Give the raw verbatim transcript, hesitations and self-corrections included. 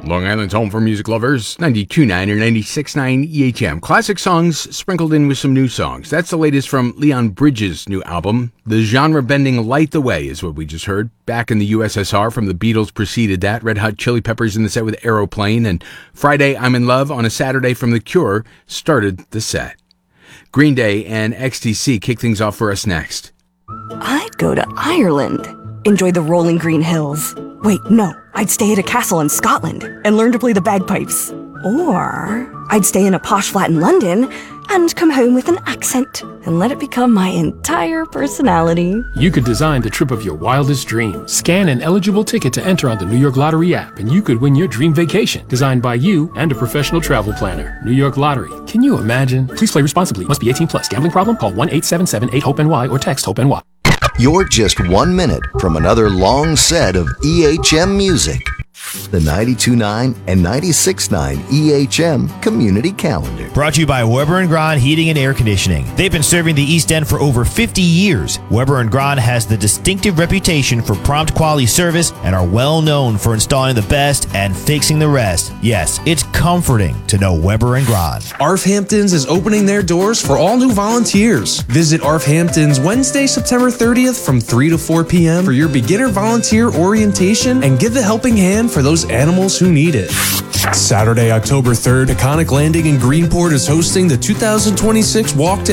Long Island's home for music lovers, ninety-two point nine or ninety-six point nine E H M. Classic songs sprinkled in with some new songs. That's the latest from Leon Bridges' new album. The genre-bending Light the Way is what we just heard. Back in the U S S R from the Beatles preceded that. Red Hot Chili Peppers in the set with Aeroplane. And Friday, I'm in Love on a Saturday from The Cure started the set. Green Day and X T C kick things off for us next. I'd go to Ireland. Enjoy the rolling green hills. Wait, no. I'd stay at a castle in Scotland and learn to play the bagpipes. Or I'd stay in a posh flat in London and come home with an accent and let it become my entire personality. You could design the trip of your wildest dreams. Scan an eligible ticket to enter on the New York Lottery app, and you could win your dream vacation, designed by you and a professional travel planner. New York Lottery. Can you imagine? Please play responsibly. Must be eighteen plus. Gambling problem? Call one eight seven seven eight hope N Y or text HOPE-NY. You're just one minute from another long set of E H M music. The ninety-two point nine and ninety-six point nine E H M Community Calendar. Brought to you by Weber and Grahn Heating and Air Conditioning. They've been serving the East End for over fifty years. Weber and Grahn has the distinctive reputation for prompt quality service and are well known for installing the best and fixing the rest. Yes, it's comforting to know Weber and Grahn. A R F Hamptons is opening their doors for all new volunteers. Visit A R F Hamptons Wednesday, September thirtieth from three to four p.m. for your beginner volunteer orientation and give a helping hand for those animals who need it. Saturday, October third, Taconic Landing in Greenport is hosting the two thousand twenty-six Walk to